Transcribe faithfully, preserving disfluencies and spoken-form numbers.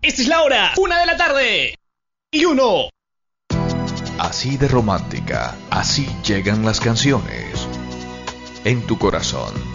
Esta es la hora, una de la tarde y uno. Así de romántica, así llegan las canciones. En tu corazón,